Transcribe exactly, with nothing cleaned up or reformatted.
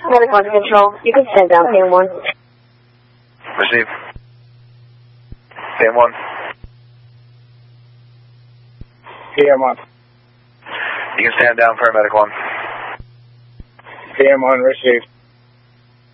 Medic one to control. You can stand down, P M one. Receive. P M one. P M one. You can stand down, paramedic one. P M one, receive.